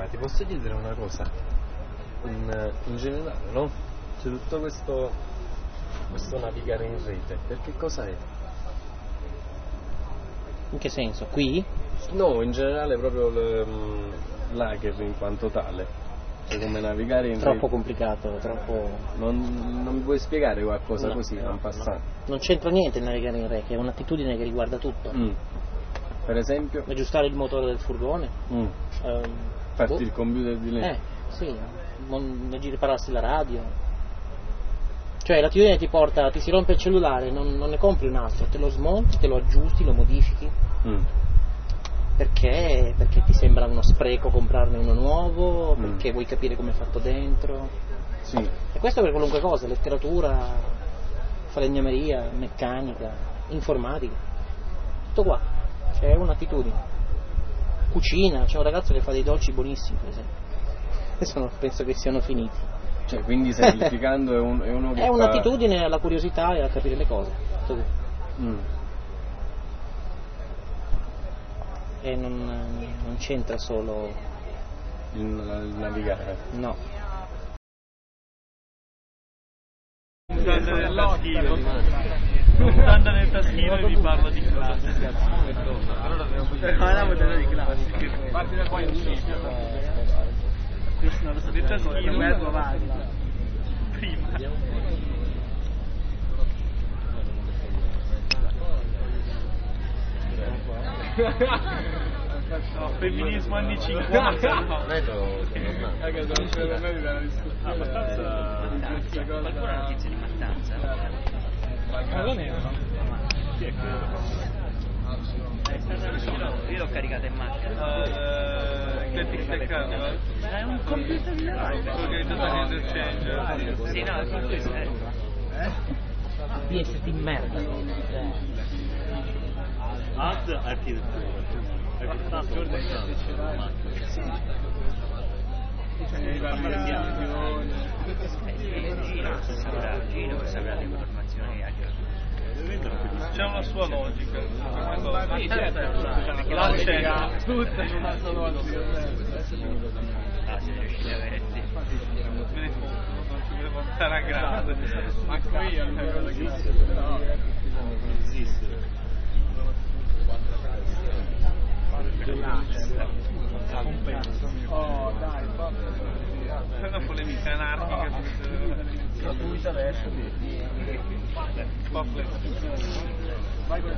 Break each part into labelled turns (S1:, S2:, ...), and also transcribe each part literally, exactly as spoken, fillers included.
S1: ma ti posso chiedere una cosa? In, in generale, no? C'è tutto questo, questo navigare in rete, per che cosa è?
S2: In che senso? Qui?
S1: No, in generale proprio l'hacker in quanto tale. Cioè come navigare in
S2: Troppo
S1: rete.
S2: complicato, troppo...
S1: Non, non mi puoi spiegare qualcosa
S2: no,
S1: così,
S2: no,
S1: en passant?
S2: No. Non c'entra niente il navigare in rete, è un'attitudine che riguarda tutto.
S1: Mm. Per esempio?
S2: Aggiustare il motore del furgone.
S1: Mm.
S2: Um,
S1: Farti
S2: boh.
S1: il computer di lei.
S2: Eh, sì, non ripararsi la radio. Cioè l'attitudine ti porta, ti si rompe il cellulare, non, non ne compri un altro, te lo smonti, te lo aggiusti, lo modifichi.
S1: Mm.
S2: Perché? Perché ti sembra uno spreco comprarne uno nuovo,
S1: Mm.
S2: perché vuoi capire come è fatto dentro.
S1: Sì.
S2: E questo per qualunque cosa, letteratura, falegnameria, meccanica, informatica. Tutto qua, c'è un'attitudine. Cucina, c'è un ragazzo che fa dei dolci buonissimi, per esempio. Adesso non penso che siano finiti.
S1: Cioè, quindi semplificando è, un, è uno che
S2: È
S1: fa...
S2: un'attitudine alla curiosità e a capire le cose. Tutto qui.
S1: Mm.
S2: E non, non c'entra solo
S1: Il, il navigare.
S2: no.
S3: Mutanda nel taschino, mutanda nel taschino e vi parlo di classica. Ma la mutanda di classica. Parti da qua in uscita. Questo non lo so, del taschino è trovata. Prima. No, femminismo anni cinquanta, no.
S1: Vedo che
S3: Abbastanza.
S4: Qualcuno ha notizia di Mattanza?
S3: Cosa nero? Chi è quello?
S4: Io l'ho caricata in macchina.
S3: Che ti stai caricando?
S4: È un computer di
S3: Organizzato di interchange.
S4: Sì, no, è un computer.
S2: P S di merda.
S3: Ad architettura. È costato abbastanza.
S4: Gino saprà, Gino saprà le informazioni anche.
S3: C'è una sua logica.
S4: Sì, certo.
S3: Non c'è.
S4: Tutta una sua logica. Ah, siete riusciti a avere.
S3: Non ci volevo stare a grande. Ma qui è una cosa che non esiste. Oh dai, è una polemica anarchica gratuita adesso. Vai con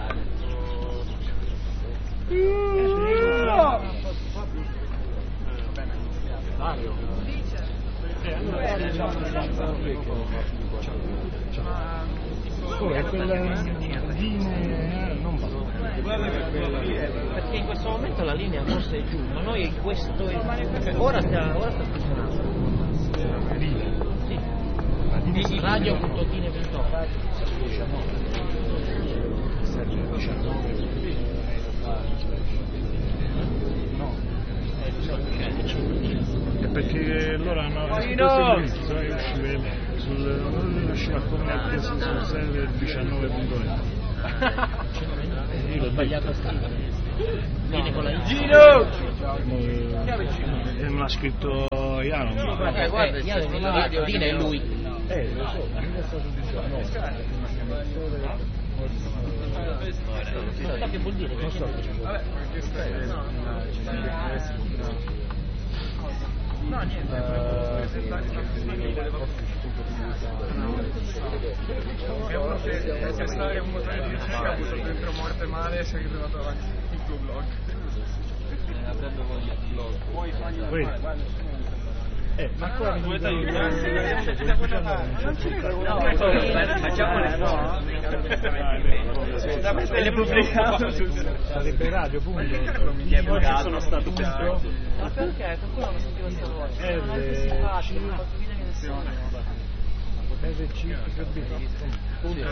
S3: Mario.
S5: Come quella linea non va.
S2: Perché in questo momento la linea forse è giù, ma noi questo è... ora sta ora sta funzionando. Sì. Radio punto tine punto org.
S5: È perché loro hanno questo servizio che usciva sul non riusciva a connettersi sul server diciannove punto net.
S2: Io l'ho sbagliato a scrivere. Viene con la I.
S3: Gino!
S5: E non l'ha scritto Iano.
S2: Eh, guarda, Iano Dina è lui.
S5: Eh, lo so, mica stato diciannove.
S2: Non so che vuol dire.
S5: Non so che
S3: Vabbè, perché no, niente, è uno che è stato un motore di ricerca, ha avuto dentro morte male e si è ritrovato avanti il tuo blog. Avrebbe voglia di blog. Puoi fargli
S5: Eh, ma ancora mi
S3: dovete
S5: dicono
S3: non ce ne
S4: Facciamo le foto.
S3: e le pubblichiamo
S5: sarebbe radio punto
S3: oggi sono stato punto
S4: Ma perché? Qualcuno non sentiva questa voce?
S5: R C R C punto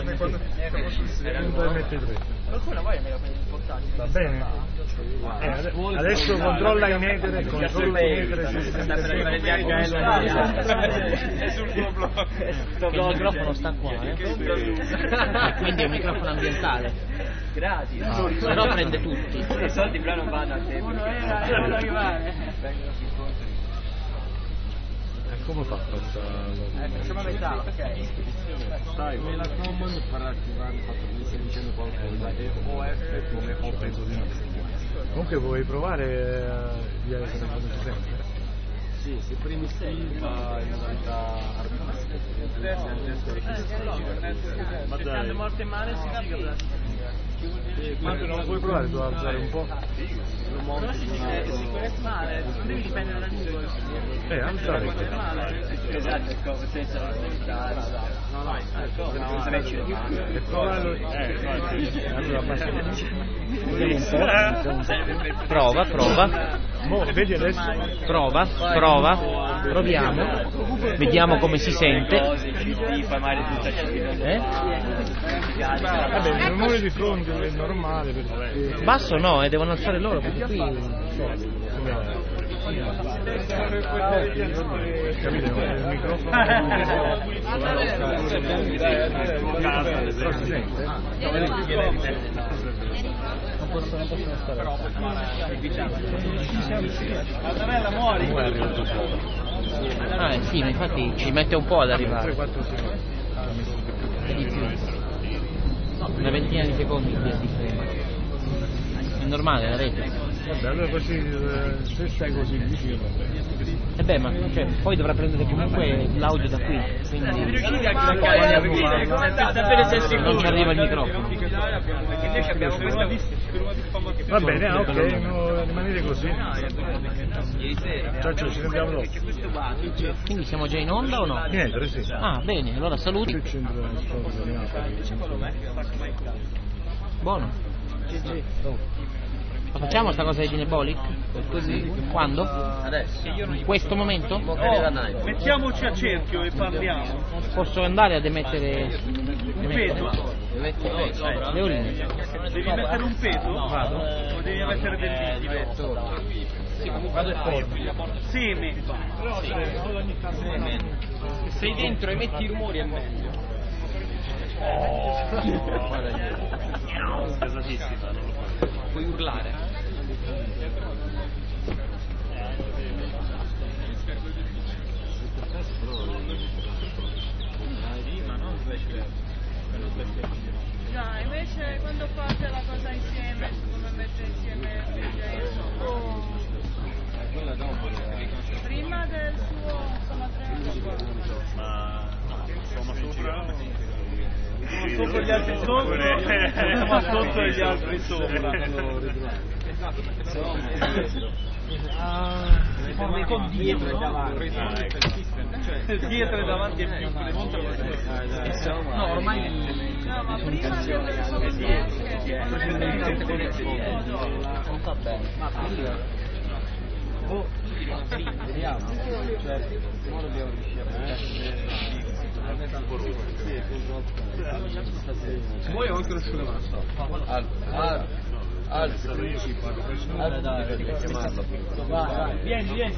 S5: M P tre.
S4: Qualcuno voglia me la prende il portatile.
S5: Va bene? Eh, adesso controlla in etere, controlla in etere se
S4: Sta per arrivare il D H L.
S3: è sul tuo blog.
S2: Il microfono sta qua, eh? E quindi è un microfono ambientale.
S4: Grazie.
S2: Se no prende tutti.
S4: I soldi però non vanno a te. Devono arrivare.
S5: Come fa a passare?
S2: Facciamo metà, ok.
S5: Sai,
S3: la common per attivare il fatto che mi stai dicendo qualcosa e O F come ho preso di no.
S5: Comunque vuoi provare a via come si sente?
S3: Sì, se primi save va in modalità
S5: Ma dai,
S3: morte male si capisce.
S5: ma non lo puoi provare tu a alzare un po'?
S3: Però si sicurezza male, non devi dipendere dal singolo.
S5: Eh, alzare.
S3: Esatto, come senza la no, no,
S5: E provalo. Eh, allora
S6: Prova, prova.
S5: Mo, vedi adesso?
S6: Prova, prova, proviamo, vediamo come si sente. Eh?
S5: Vabbè, il rumore di fronte è normale perché...
S6: Basso no, e devono alzare loro perché qui...
S5: Capito? Il microfono... Però si sente?
S2: Non posso, non possono stare.
S3: Annabella muori.
S6: Ah eh, sì, ma infatti ci mette un po' ad arrivare.
S5: tre quattro secondi.
S6: E di più. Una ventina di secondi di differenza. È normale la rete.
S5: Vabbè, allora così, eh, se stai così vicino...
S6: E beh, ma cioè, poi dovrà prendere comunque l'audio da qui, quindi
S3: Non
S6: non ci arriva il microfono.
S3: Invece abbiamo questa
S5: Va bene, ah, ok, no, rimanere così. Ciao, ciao, ci sentiamo dopo.
S6: Quindi siamo già in onda o no?
S5: Niente, sì.
S6: Ah, bene, allora saluti.
S5: Il centro del sport di Napoli.
S6: Buono. Ma facciamo sta cosa di Dinebolic? Così? Quando?
S4: Adesso.
S6: In questo momento?
S3: Oh, mettiamoci a cerchio e parliamo.
S6: Posso andare ad emettere
S3: Un peso?
S6: le urine?
S3: Devi mettere un peso?
S6: Vado.
S3: O devi mettere del liquido?
S6: Sì, comunque vado fuori.
S3: Seme.
S6: Se sei dentro e metti i rumori è meglio.
S3: Pesatissima, non lo fai.
S6: Puoi urlare.
S7: Già, invece quando fate la cosa insieme, come mette insieme il D J? Oh. Prima del suo insomma tre
S3: Ma insomma sopra sopra gli altri sopra ma sotto gli altri sopra
S2: Con dietro e davanti.
S3: dietro e davanti è più preciso.
S2: No, ormai
S7: no, ma prima del suo
S2: non fa bene. Ma oh, vediamo. Cioè, ora dobbiamo riuscire a
S3: Vuoi anche lo sulle mani?
S1: Alzi,
S2: Allora dai, vai, vai, vieni, vieni.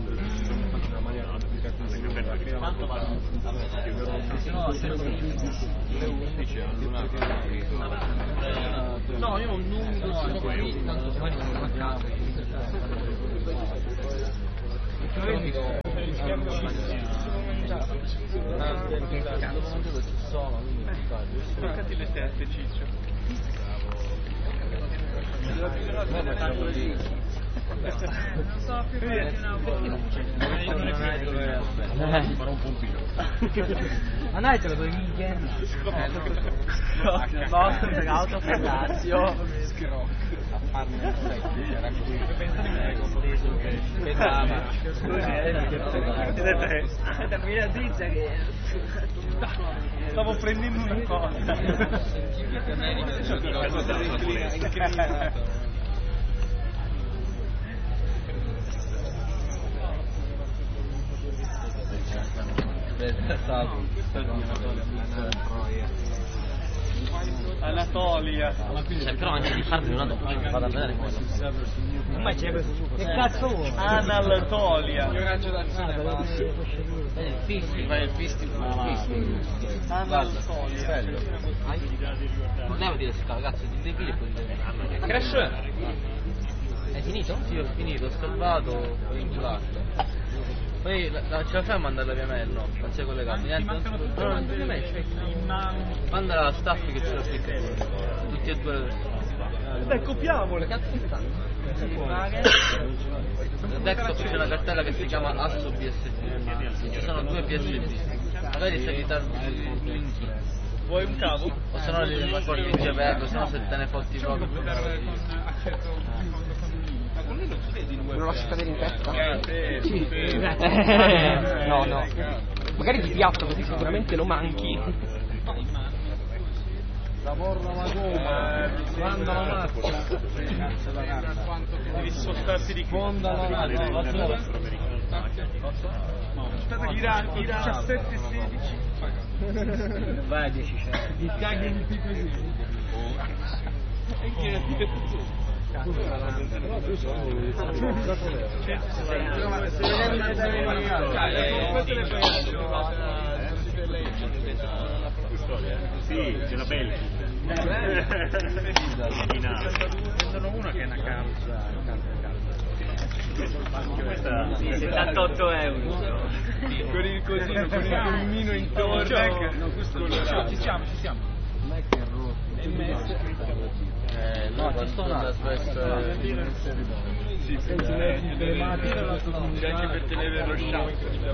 S2: Quanto va? No, io non non qui, tanto poi non a casa.
S3: Toccati le teste, Ciccio.
S7: non so più bene di una
S5: Farò un pompino.
S2: Ma dai, te lo devi chiedere.
S3: Basta, autofregazio.
S2: A farmi una era così.
S3: Termina zizza che stavo prendendo una cosa. Anatolia.
S6: Cioè, però anche di farmi una doccia, vado a vedere cosa.
S2: Ma c'è che cazzo vuoi?
S3: Anatolia.
S6: Il fisting, fai il fisting,
S3: Anatolia.
S6: non devo dire sta ragazzi, di debile poi di Crash! Hai finito?
S3: Sì, ho finito, ho salvato, ho vinculato. Poi la, la, ce la fai a mandare la via mail? No, non sei collegato. Niente, non si può. No, non via mail, manda la staff che ce la spicca. Tutti e due le persone. Dai, copiamole! Cazzo che stanno? Nel desktop c'è una cartella che si chiama Asso B S D. Ci sono due P S D. Magari se editarvi sul link. Vuoi un cavo? O se no li porti in G P G, se no se te ne fotti proprio.
S2: Me lo lasci cadere in testa?
S8: Sì. No, no. Magari ti piatto così sicuramente lo manchi.
S3: Lavoro la gomma, manda la mazza. Devi spostarti di fonda la mazza. Aspetta, tira, tira diciassette sedici.
S6: Vai a dieci c'è.
S3: Ti caghi in più così. E chi è?
S5: Sì, c'è la bella.
S3: Sono una che è una causa.
S5: Questa
S3: settantotto euro. Con il cosino, con il pulmino intorno. No, questo ci siamo, ci siamo.
S6: Non è che è rotto.
S3: Eh, no, ci sono sì, c'è anche per tenere lo show.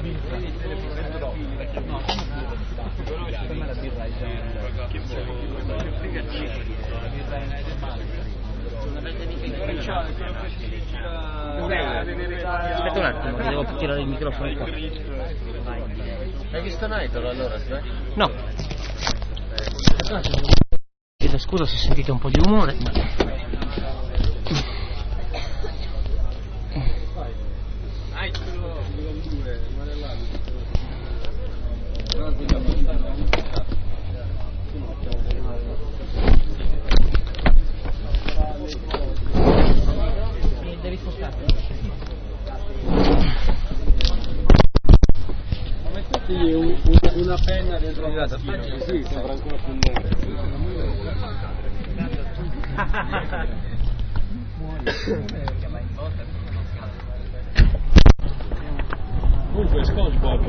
S6: Aspetta un attimo, che devo tirare il microfono qua.
S3: Hai visto Nightoro allora?
S6: No. Aspetta un attimo. Chiedo scusa se sentite un po' di rumore. Devi spostarti.
S3: Mettete una penna dentro la tastiera, sì, sembra ancora più
S5: Comunque SpongeBob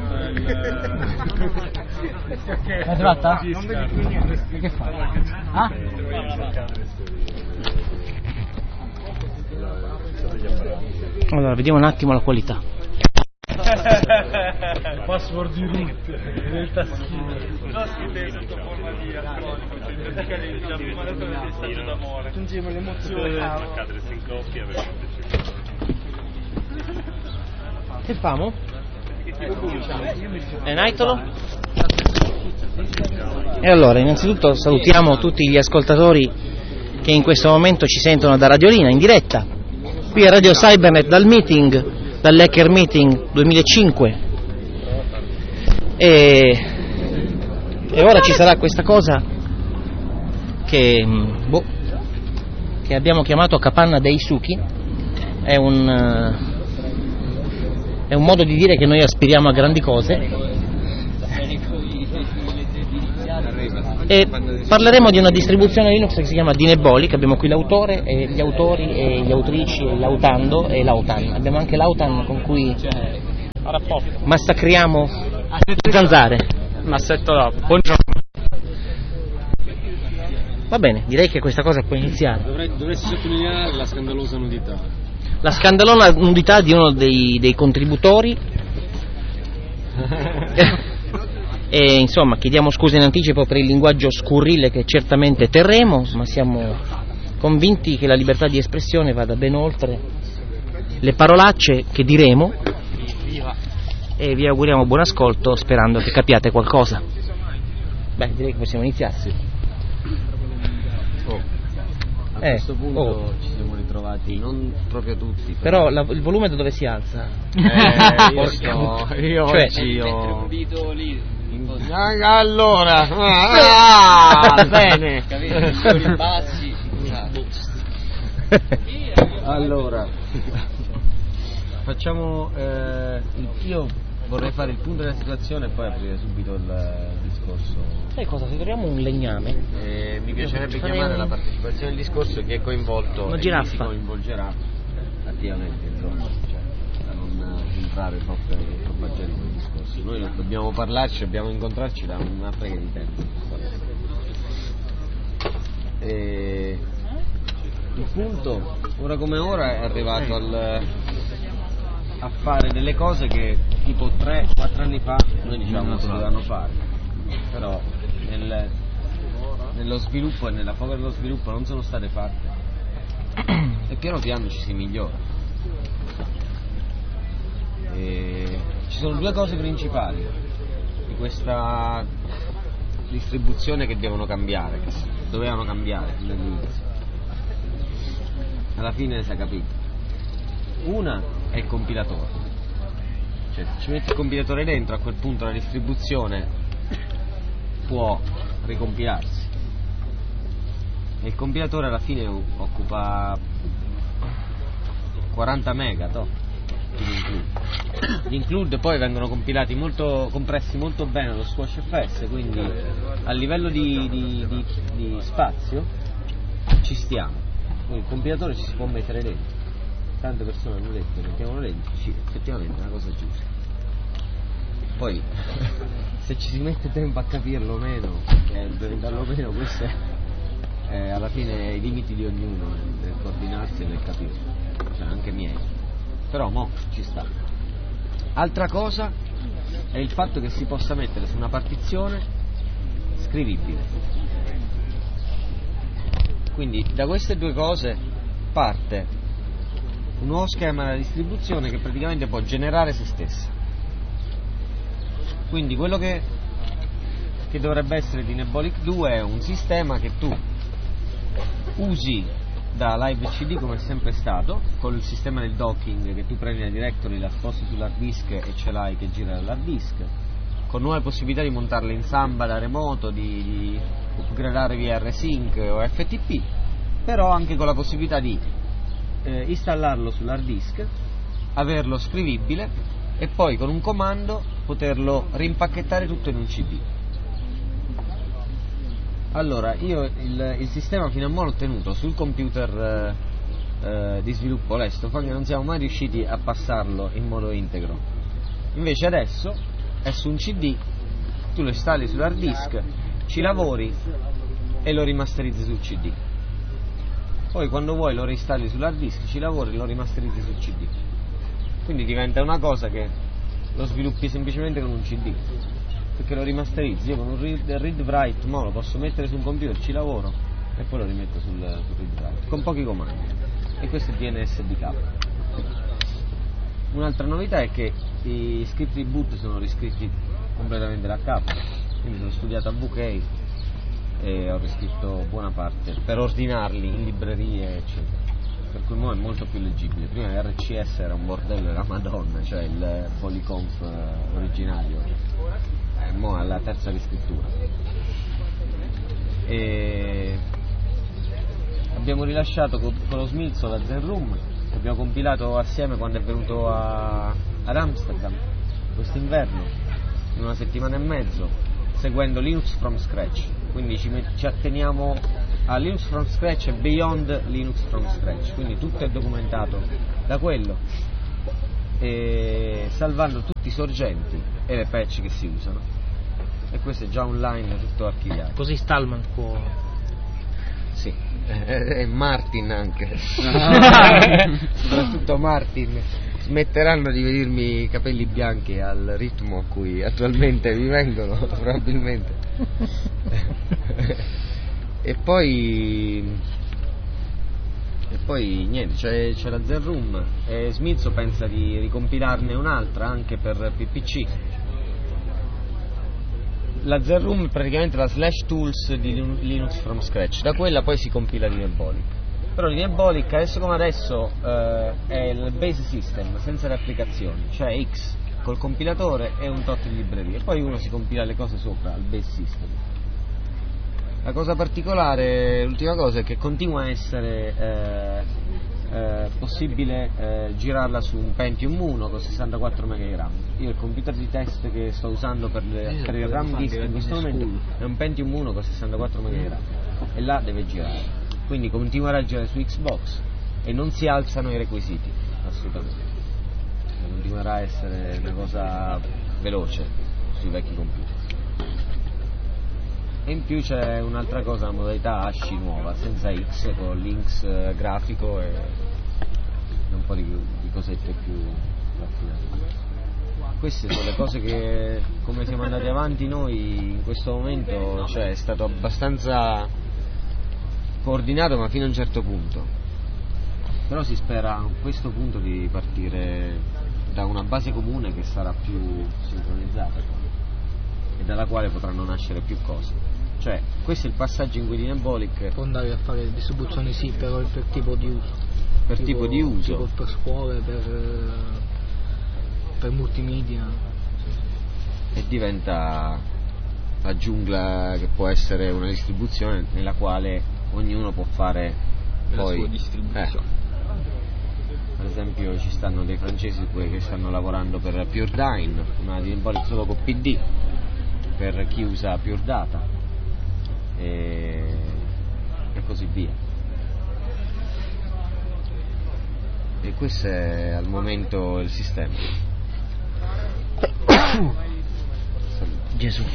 S6: L'hai fatta? E che fa? Ah? Allora, vediamo un attimo la qualità.
S3: Password di root nel taschino. No, scrive sotto forma di acronico, cioè in pratica è la prima lettera del messaggio d'amore. Aggiungiamo l'emozione.
S5: cadere in coppia
S6: Che famo? E Nightolo? E allora, innanzitutto salutiamo tutti gli ascoltatori che in questo momento ci sentono da Radiolina in diretta, qui a Radio Cybernet dal meeting, dall'Hacker Meeting duemilacinque. E, e ora ci sarà questa cosa che, boh, che abbiamo chiamato Capanna dei Suki. È un, è un modo di dire che noi aspiriamo a grandi cose. E parleremo di una distribuzione Linux che si chiama Dineboli, che abbiamo qui l'autore e gli autori e gli autrici e l'autando e l'autan. Abbiamo anche l'autan con cui massacriamo le zanzare.
S8: Massetto dopo. Buongiorno.
S6: Va bene, direi che questa cosa può iniziare.
S1: Dovrei, dovresti sottolineare la scandalosa nudità.
S6: La scandalosa nudità di uno dei, dei contributori. E insomma chiediamo scusa in anticipo per il linguaggio scurrile che certamente terremo, ma siamo convinti che la libertà di espressione vada ben oltre le parolacce che diremo, e vi auguriamo buon ascolto sperando che capiate qualcosa. Beh, direi che possiamo iniziare. Sì.
S1: Oh. A
S6: Eh,
S1: questo punto
S6: oh.
S1: ci siamo ritrovati, non proprio tutti.
S6: Però la, il volume da dove si alza?
S1: Eh, io sto, io
S6: Cioè,
S1: oggi ho...
S3: lì.
S1: Allora, ah, bene.
S3: Capito? Bassi.
S1: Allora, facciamo, eh, il, io vorrei fare il punto della situazione e poi aprire subito il, il discorso.
S9: discorso.
S6: Sai cosa? Se troviamo un legname.
S9: Eh, mi piacerebbe
S6: farei
S9: chiamare
S6: un-
S9: la partecipazione al discorso chi è coinvolto
S6: Una
S9: e chi
S6: giraffa.
S9: si coinvolgerà attivamente, insomma, cioè, da non entrare troppa, troppa gente nel discorso. Noi dobbiamo parlarci, dobbiamo incontrarci da una frega di tempo. E il punto, ora come ora, è arrivato al, a fare delle cose che tipo tre quattro anni fa noi diciamo non si dovevano fare, però nel, nello sviluppo e nella foga dello sviluppo non sono state fatte e piano piano ci si migliora. E ci sono due cose principali di questa distribuzione che devono cambiare, che dovevano cambiare all'inizio. Alla fine si è capito. Una è il compilatore, cioè se ci metti il compilatore dentro, a quel punto la distribuzione può ricompilarsi e il compilatore alla fine occupa quaranta mega, toh, gli include. Gli include poi vengono compilati molto, compressi molto bene allo Squash F S, quindi a livello di, di, di, di spazio ci stiamo. Quindi il compilatore ci si può mettere dentro. Tante persone hanno detto che mettiamolo dentro, sì, effettivamente è una cosa giusta. Poi se ci si mette tempo a capirlo o meno e a implementarlo o meno, questo è, è alla fine i limiti di ognuno nel coordinarsi e nel capirlo, cioè anche miei. Però mo ci sta. Altra cosa è il fatto che si possa mettere su una partizione scrivibile. Quindi da queste due cose parte un nuovo schema della distribuzione che praticamente può generare se stessa. Quindi quello che, che dovrebbe essere di Nebolic due è un sistema che tu usi da Live C D come è sempre stato, con il sistema del docking, che tu prendi la directory, la sposti sull'hard disk e ce l'hai che gira dall'hard disk, con nuove possibilità di montarle in Samba da remoto, di, di upgradare via R Sync o F T P, però anche con la possibilità di eh, installarlo sull'hard disk, averlo scrivibile e poi con un comando poterlo rimpacchettare tutto in un C D. Allora, io il, il sistema fino a ora l'ho tenuto sul computer eh, eh, di sviluppo Lestofan, che non siamo mai riusciti a passarlo in modo integro. Invece adesso è su un C D, tu lo installi sull'hard disk, ci lavori e lo rimasterizzi sul C D. Poi quando vuoi lo reinstalli sull'hard disk, ci lavori e lo rimasterizzi sul C D. Quindi diventa una cosa che lo sviluppi semplicemente con un C D, perché lo rimasterizzi. Io con un read, read write mo lo posso mettere su un computer, ci lavoro e poi lo rimetto sul, sul read write con pochi comandi, e questo è D N S D K. Un'altra novità è che i script di boot sono riscritti completamente da capo, quindi sono studiato a V K e ho riscritto buona parte per ordinarli in librerie eccetera, per cui mo è molto più leggibile. Prima l'R C S era un bordello della Madonna, cioè il polyconf originario, e mo è la terza riscrittura. E abbiamo rilasciato con lo Smilzo la Zen Room, che abbiamo compilato assieme quando è venuto a, ad Amsterdam quest'inverno, in una settimana e mezzo, seguendo Linux from scratch. Quindi ci, met- ci atteniamo a Linux from scratch e beyond Linux from scratch, quindi tutto è documentato da quello, e salvando tutti i sorgenti e le patch che si usano, e questo è già online, tutto archiviato.
S6: Così Stallman può...
S9: Sì, e Martin anche. Soprattutto Martin. Smetteranno di venirmi i capelli bianchi al ritmo a cui attualmente mi vengono, probabilmente. E poi e poi niente, c'è, c'è la Zen Room e Smilzo pensa di ricompilarne un'altra anche per P P C. La Zen Room è praticamente la slash tools di Linux from scratch, da quella poi si compila di Nebolic. Però di Nebolic adesso come adesso eh, è il base system senza le applicazioni, cioè X col compilatore e un tot di librerie, poi uno si compila le cose sopra al base system. La cosa particolare, l'ultima cosa, è che continua a essere eh, eh, possibile eh, girarla su un Pentium uno con sessantaquattro megagrammi. Io il computer di test che sto usando per, le, per il RAM disk in questo momento è un Pentium uno con sessantaquattro megagrammi e là deve girare, quindi continuerà a girare su Xbox e non si alzano i requisiti assolutamente, continuerà a essere una cosa veloce sui vecchi computer. E in più c'è un'altra cosa, la modalità A S C I nuova, senza X, con l'inks eh, grafico e un po' di, di cosette più raffinate. Queste sono le cose che, come siamo andati avanti noi in questo momento, cioè è stato abbastanza coordinato ma fino a un certo punto. Però si spera a questo punto di partire da una base comune che sarà più sincronizzata e dalla quale potranno nascere più cose. Cioè, questo è il passaggio in cui Dynabolic
S2: può andare a fare distribuzioni sì, però per tipo di uso.
S9: Per tipo, tipo di uso.
S2: Tipo per scuole, per, per multimedia.
S9: E diventa la giungla che può essere una distribuzione nella quale ognuno può fare
S8: la
S9: poi,
S8: sua distribuzione.
S9: Eh, per esempio ci stanno dei francesi che stanno lavorando per Puredyne, una Dynabolic solo con P D, per chi usa Pure Data. E, e così via. E questo è al momento il sistema.
S6: Gesù.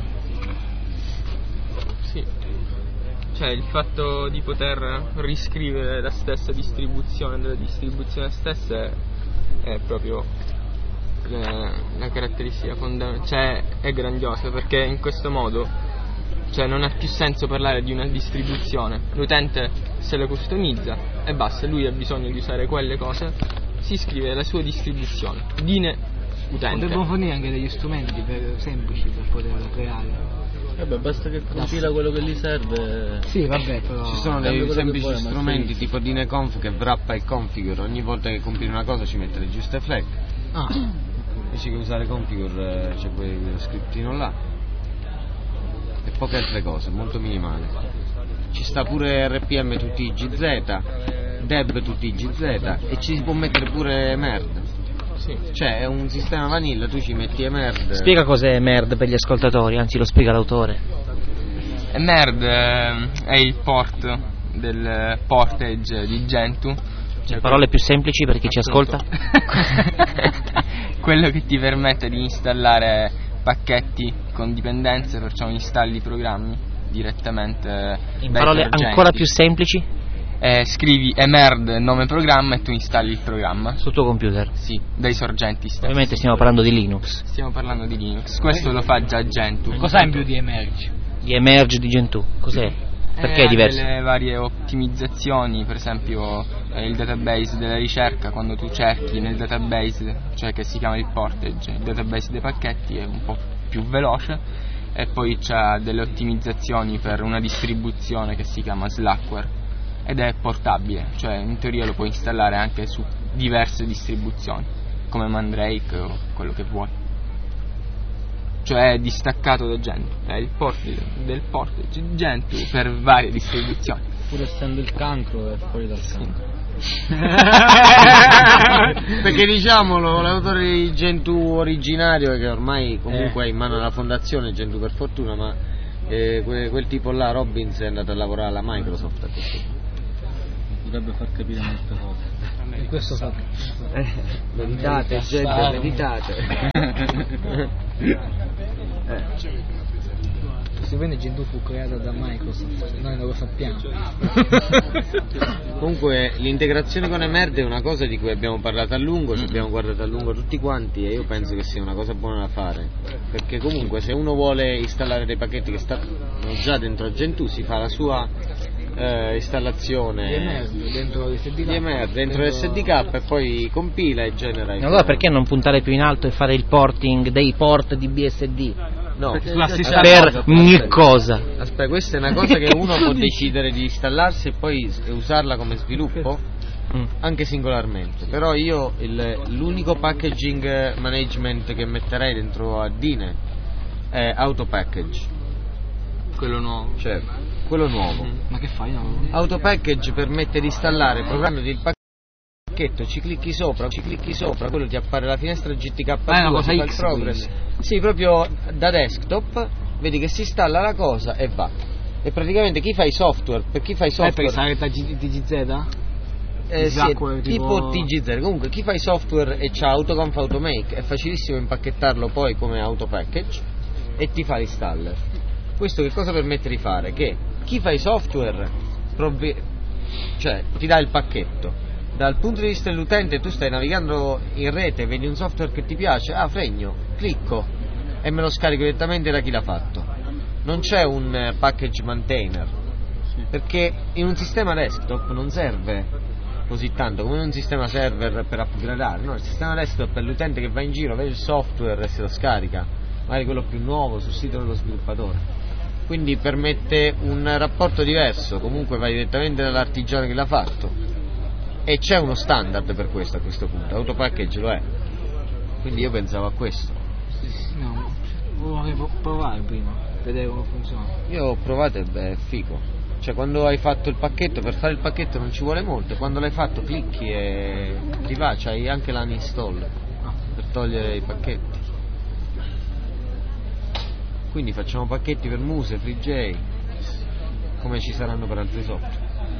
S8: Sì. Cioè il fatto di poter riscrivere la stessa distribuzione della distribuzione stessa è, è proprio la, la caratteristica fondamentale, cioè è grandiosa, perché in questo modo cioè non ha più senso parlare di una distribuzione, l'utente se la customizza e basta, lui ha bisogno di usare quelle cose, si scrive la sua distribuzione, Dine utente.
S2: Potremmo fornire anche degli strumenti per, semplici per poterla creare.
S1: Vabbè, basta che compila quello che gli serve.
S2: Sì, vabbè, però
S9: ci sono dei semplici strumenti tipo Dyneconf che wrappa il configure, ogni volta che compili una cosa ci mette le giuste flag.
S2: Ah.
S9: Invece che usare configure c'è quel scriptino là. E poche altre cose, molto minimale. Ci sta pure R P M tutti i G Z, Deb tutti i G Z e ci si può mettere pure Merd.
S8: Sì.
S9: Cioè è un sistema vanilla, tu ci metti Merd.
S6: Spiega cos'è Merd per gli ascoltatori, anzi lo spiega l'autore.
S8: Merd è il port del portage di Gentoo.
S6: Cioè, parole più semplici per chi ci ascolta.
S8: Quello che ti permette di installare pacchetti con dipendenze, perciò installi i programmi direttamente.
S6: In parole sorgenti. Ancora più semplici?
S8: Eh, scrivi emerd nome programma e tu installi il programma
S6: sul tuo computer?
S8: Sì, dai sorgenti stessi.
S6: Ovviamente stiamo parlando di Linux.
S8: Stiamo parlando di Linux. Questo lo fa già Gentoo.
S2: Cos'ha in più di Emerge?
S6: Di Emerge di Gentoo? Cos'è? Perché
S8: eh,
S6: è diverso?
S8: Delle varie ottimizzazioni, per esempio eh, il database della ricerca, quando tu cerchi nel database, cioè che si chiama il portage, il database dei pacchetti è un po' più veloce, e poi c'ha delle ottimizzazioni per una distribuzione che si chiama Slackware ed è portabile, cioè in teoria lo puoi installare anche su diverse distribuzioni come Mandrake o quello che vuoi, cioè è distaccato da Gentoo, è il portage del portage Gentoo per varie distribuzioni.
S1: Pur essendo il cancro è fuori dal cancro.
S9: Perché diciamolo, l'autore di Gentoo originario, che ormai comunque eh. è in mano alla fondazione Gentoo per fortuna, ma eh, quel, quel tipo là, Robbins, è andato a lavorare alla Microsoft a questo punto.
S1: Dovrebbe far capire molte cose.
S2: In questo fa.
S9: Eh, meditate, gente, meditate.
S2: eh. Sicuramente Gentoo fu creata da Microsoft, noi non lo sappiamo.
S9: Comunque l'integrazione con Emerd è una cosa di cui abbiamo parlato a lungo, ci abbiamo guardato a lungo tutti quanti e io penso che sia una cosa buona da fare, perché comunque se uno vuole installare dei pacchetti che stanno già dentro Gentoo si fa la sua eh, installazione
S2: di Emerd dentro l'S D K,
S9: di Emerd, dentro l'S D K e poi compila e genera.
S6: Allora perché non puntare più in alto e fare il porting dei port di B S D?
S9: No,
S6: per ogni cosa.
S9: Aspetta, questa è una cosa che uno può decidere di installarsi e poi usarla come sviluppo mm. anche singolarmente. Però io il, l'unico packaging management che metterei dentro a Dine è auto package.
S8: Quello nuovo.
S9: Cioè, quello nuovo.
S2: Mm. Ma che fai? No?
S9: Auto package permette di installare programmi del package pacchetto, ci clicchi sopra, ci clicchi sopra, quello ti appare la finestra G T K due,
S2: Ah, è una cosa
S9: ti fa il
S2: X,
S9: progress.
S2: quindi.
S9: Sì, proprio da desktop, vedi che si installa la cosa e va. E praticamente chi fa i software, per chi fa i
S2: Eh,
S9: software...
S2: perché sa che T G Z?
S9: Eh, sì,
S2: Zacco,
S9: tipo
S2: tipo-
S9: T G Z. Comunque chi fa i software e c'ha Autoconf Automake è facilissimo impacchettarlo poi come auto package e ti fa l'installer. Questo che cosa permette di fare? Che chi fa i software provve- cioè ti dà il pacchetto. Dal punto di vista dell'utente tu stai navigando in rete, vedi un software che ti piace, ah fregno, clicco e me lo scarico direttamente da chi l'ha fatto. Non c'è un eh, package maintainer, perché in un sistema desktop non serve così tanto come in un sistema server per upgradare, no? Il sistema desktop è l'utente che va in giro, vede il software e se lo scarica, magari quello più nuovo sul sito dello sviluppatore, quindi permette un rapporto diverso, comunque vai direttamente dall'artigiano che l'ha fatto e c'è uno standard per questo a questo punto, autopackage lo è, quindi io pensavo a questo.
S2: No, volevo provare prima, vedere come funziona.
S9: Io ho provato e beh, è figo. Cioè quando hai fatto il pacchetto, per fare il pacchetto non ci vuole molto, quando l'hai fatto clicchi e ti va, c'hai anche l'uninstall per togliere i pacchetti. Quindi facciamo pacchetti per Muse, FreeJ, come ci saranno per altri software.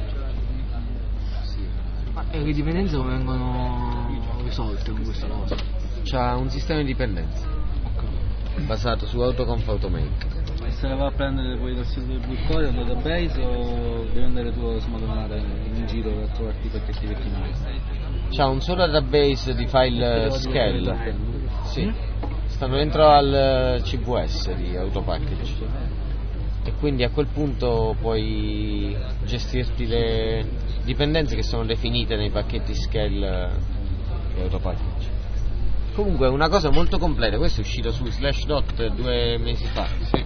S2: Ma e le dipendenze come vengono risolte con questa cosa?
S9: C'ha un sistema di dipendenze basato su Autoconf Automake.
S3: E se la va a prendere poi dal sito del Bulcore o database o devi andare tu a smadonnare in giro per trovarti i pacchetti vecchini?
S9: C'ha un solo database di file scale. Sì. Stanno dentro al C V S di Autopackage. E quindi a quel punto puoi gestirti le dipendenze che sono definite nei pacchetti scale di Autopackage. Comunque è una cosa molto completa, questo è uscito su Slashdot due mesi fa. Sì.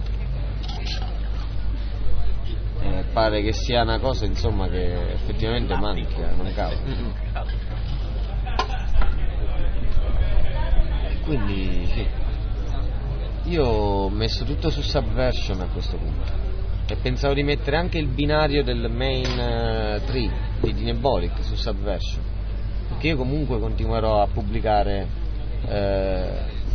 S9: Eh, pare che sia una cosa insomma che effettivamente manca, mancava. Quindi sì. Io ho messo tutto su Subversion a questo punto e pensavo di mettere anche il binario del main tre di Dynebolic su Subversion, perché io comunque continuerò a pubblicare eh,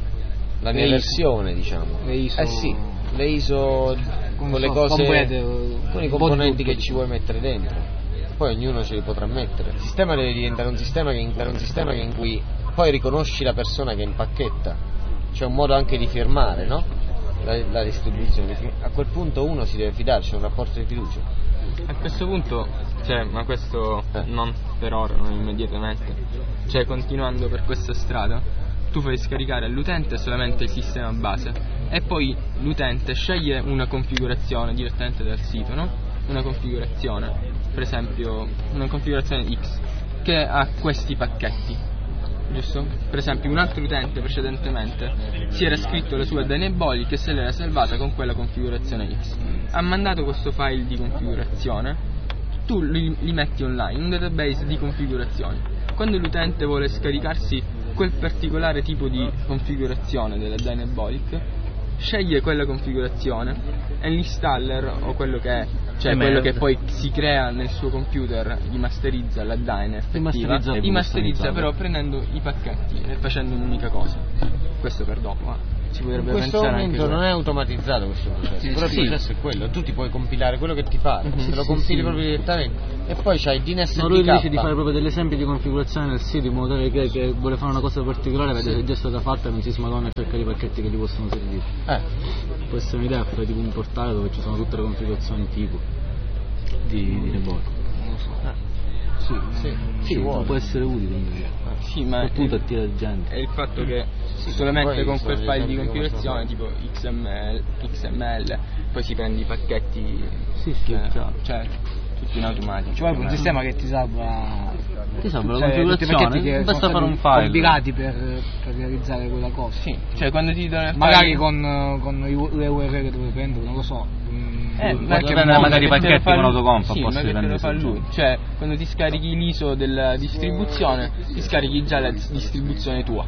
S9: la mia
S2: le
S9: versione, diciamo.
S2: Le I S O.
S9: Eh sì, le I S O con, con le cose,
S2: complete,
S9: con i componenti che ci vuoi mettere dentro. Poi ognuno ce li potrà mettere. Il sistema deve diventare un sistema che in, un sistema che in cui poi riconosci la persona che impacchetta. C'è un modo anche di firmare, no? La, la distribuzione. A quel punto uno si deve fidare, c'è un rapporto di fiducia.
S8: A questo punto, cioè, ma questo
S9: Eh.
S8: non per ora, non immediatamente, cioè continuando per questa strada, tu fai scaricare all'utente solamente il sistema base e poi l'utente sceglie una configurazione direttamente dal sito, no? Una configurazione, per esempio una configurazione X che ha questi pacchetti, giusto? Per esempio un altro utente precedentemente si era scritto la sua Dynebolic e se l'era salvata con quella configurazione X, ha mandato questo file di configurazione, tu li, li metti online in un database di configurazioni. Quando l'utente vuole scaricarsi quel particolare tipo di configurazione della Dynebolic, sceglie quella configurazione e l'installer o quello che è, cioè quello che poi si crea nel suo computer, gli masterizza la Dyne effettiva,
S2: masterizza-
S8: li masterizza però prendendo i pacchetti e facendo un'unica cosa. Questo per dopo, ma si potrebbe
S9: In questo
S8: pensare anche
S9: momento non
S8: quello.
S9: è automatizzato questo processo,
S8: Sì,
S9: però
S8: sì.
S9: il processo è quello, tu ti puoi compilare quello che ti pare,
S2: Mhm.
S9: te lo
S2: Sì,
S9: compili
S2: sì.
S9: proprio direttamente e poi c'hai D N S D K.
S2: No, lui dice di fare proprio degli esempi di configurazione nel sito in modo tale che, che vuole fare una cosa particolare, vede
S9: Sì.
S2: se è già stata fatta e non si smadonna e cerca i pacchetti che gli possono servire.
S9: Eh.
S2: Può essere un'idea, fare tipo un portale dove ci sono tutte le configurazioni tipo di, di Nebot. Non lo so. Sì,
S9: Sì,
S2: sì,
S9: ci vuole.
S2: può essere utile.
S8: Sì, ma
S2: appunto
S8: è,
S2: attira gente.
S8: è il fatto che
S9: Sì,
S8: solamente
S9: poi
S8: con
S9: sono
S8: quel
S9: gli
S8: file di
S9: esempi come
S8: configurazione tipo X M L, X M L, poi si prende i pacchetti,
S2: Sì, sì,
S8: eh,
S2: chiaro.
S8: cioè tutto in automatico.
S3: Ci vuole un sistema che ti salva.
S2: Ti salva la
S3: cioè, tutti i
S2: configurazione,
S3: pacchetti che
S2: basta
S3: sono
S2: fare un
S3: stati
S2: file.
S3: compilati per, per realizzare quella cosa.
S8: Sì, cioè quando ti do
S3: Magari con, con i U- le U R L che dove prendo, non lo so. mm,
S8: Eh,
S3: qualche
S8: ma
S3: modo-
S2: prendere magari i
S8: che te lo
S2: pacchetti
S8: fa
S2: con
S8: lui.
S2: autoconf,
S8: sì,
S2: posso
S8: ma che te lo
S2: prendere
S8: fa
S2: sul
S8: lui.
S2: gioco.
S8: Cioè, quando ti scarichi l'I S O della distribuzione, ti scarichi già la distribuzione tua.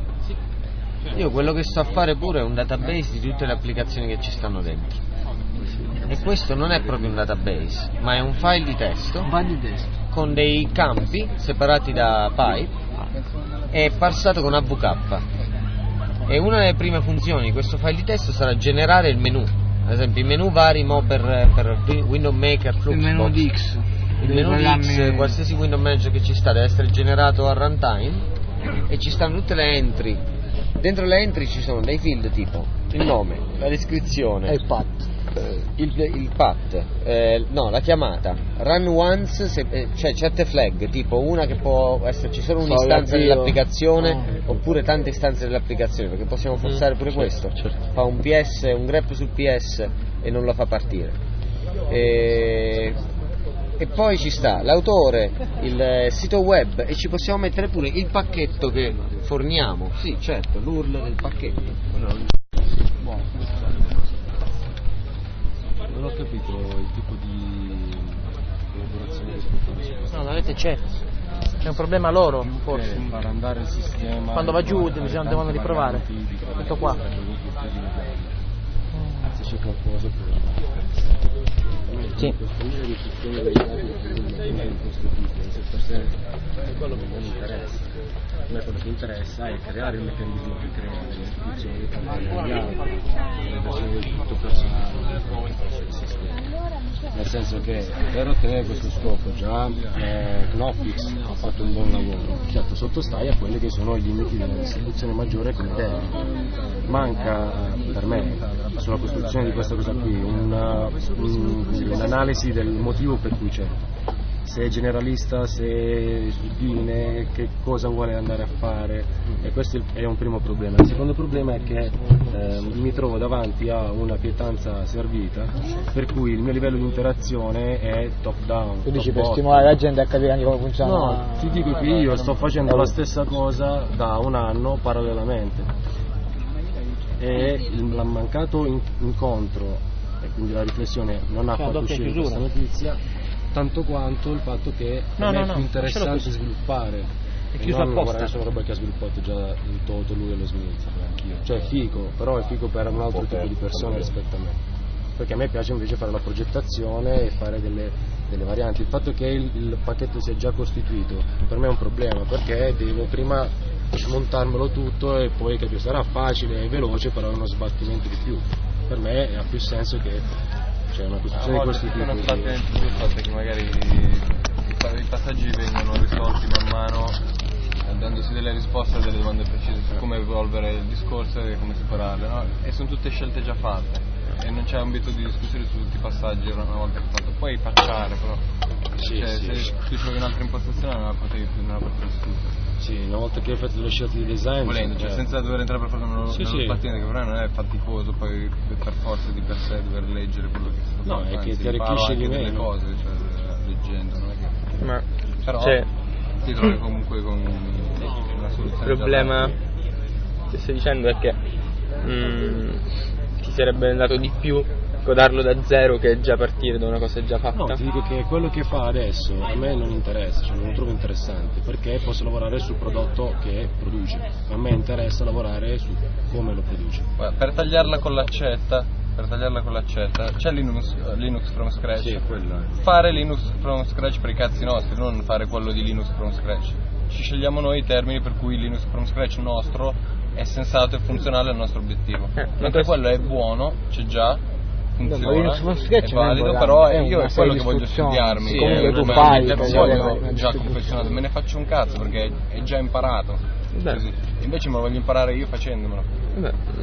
S9: Io quello che sto a fare pure è un database di tutte le applicazioni che ci stanno dentro. E questo non è proprio un database, ma è un file di testo
S3: Un file di testo.
S9: con dei campi separati da pipe e parsato con A V K. E una delle prime funzioni di questo file di testo sarà generare il menu. Ad esempio i menu vari mo per, per Window Maker, Fluxbox.
S2: Il menu di X.
S9: Il menu di X, qualsiasi Window Manager che ci sta deve essere generato a runtime e ci stanno tutte le entry. Dentro le entry ci sono dei field tipo il nome, la descrizione
S2: e il path.
S9: Il, il path, eh, no, la chiamata, run once, se, eh, cioè certe flag, tipo una che può esserci solo un'istanza dell'applicazione oh. oppure tante istanze dell'applicazione, perché possiamo forzare pure certo, questo, certo. Fa un P S, un grep sul P S e non la fa partire. E, e poi ci sta l'autore, il sito web e ci possiamo mettere pure il pacchetto che forniamo, sì certo, l'U R L del pacchetto.
S1: Non ho capito il tipo di collaborazione che si può fare.
S2: No, la rete c'è. C'è un problema loro, forse.
S1: Eh, far andare il sistema.
S2: Quando va giù bisogna devono riprovare. Tutto qua.
S1: Se c'è qualcosa per.
S2: Sì.
S1: Quello che non interessa. A me quello che interessa è creare un meccanismo che crea delle istituzioni per cambiare le persone del tutto personale del sistema. Nel senso che per ottenere questo scopo già eh, Knopfix ha fatto un buon lavoro, certo sottostai a quelli che sono i limiti della distribuzione maggiore come idea. Manca per me sulla costruzione di questa cosa qui una, un, un'analisi del motivo per cui c'è. Se è generalista, se è suddivine, che cosa vuole andare a fare, e questo è un primo problema. Il secondo problema è che eh, mi trovo davanti a una pietanza servita, per cui il mio livello di interazione è top down.
S2: Tu dici per stimolare la gente a capire anche come funziona?
S1: No, ti dico che io sto facendo la stessa cosa da un anno parallelamente e il mancato incontro e quindi la riflessione non ha fatto uscire questa notizia, tanto quanto il fatto che
S2: no,
S1: a me
S2: no,
S1: è più
S2: no,
S1: interessante sviluppare
S2: è
S1: e
S2: chiuso
S1: non
S2: apposta.
S1: lavorare su una roba che ha sviluppato già il Toto, lui e lo Smith, anch'io. Cioè è figo, però è figo per un altro tipo di persone rispetto a me, perché a me piace invece fare la progettazione e fare delle, delle varianti. Il fatto che il, il pacchetto sia già costituito per me è un problema, perché devo prima smontarmelo tutto e poi capire, sarà facile e veloce, però è uno sbattimento di più. Per me ha più senso che c'è una costruzione di questo tipo.
S8: Sono stati più il fatto che magari i, i passaggi vengono risolti man mano, dandosi delle risposte a delle domande precise su come evolvere il discorso e come separarle, no? E sono tutte scelte già fatte e non c'è ambito di discussione su tutti i passaggi una volta che fatto. Puoi patchare, però
S1: sì,
S8: cioè,
S1: sì.
S8: se tu trovi un'altra impostazione non la potevi più, non la potevi discutere.
S1: Sì, una volta che hai fatto delle scelte di design
S8: volendo, cioè, senza dover entrare per forza nello,
S1: sì,
S8: nello
S1: sì.
S8: spattino, che però non è faticoso poi per forza di per sé dover leggere quello che si sta
S1: no,
S8: facendo,
S1: è che ti
S8: imparo
S1: arricchisce
S8: anche
S1: di
S8: delle
S1: meno.
S8: cose, cioè, leggendo, non è che...
S6: Ma
S8: però
S6: c'è
S8: ti trovi comunque con una soluzione.
S6: Il problema che stai dicendo è che mm, ti sarebbe andato di più codarlo da zero che già partire da una cosa già fatta.
S1: No, ti dico che quello che fa adesso a me non interessa, cioè non lo trovo interessante, perché posso lavorare sul prodotto che produce. A me interessa lavorare su come lo produce.
S8: Guarda, per tagliarla con l'accetta, per tagliarla con l'accetta, c'è Linux, Linux from scratch.
S1: Sì, quello è.
S8: Fare Linux from scratch per i cazzi nostri, non fare quello di Linux from scratch. Ci scegliamo noi i termini per cui Linux from scratch nostro è sensato e funzionale al nostro obiettivo. Eh, Mentre quello è buono, c'è già, funziona, è valido, però è io è quello che voglio studiarmi.
S2: Sì,
S8: come
S2: tu fai,
S8: voglio già confezionato, me ne faccio un cazzo perché è già imparato. Così. Invece me lo voglio imparare io facendomelo.
S6: Beh.